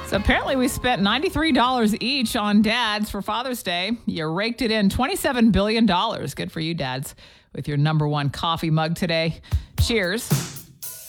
So apparently we spent $93 each on dads for Father's Day. You raked it in $27 billion. Good for you, dads, with your number one coffee mug today. Cheers.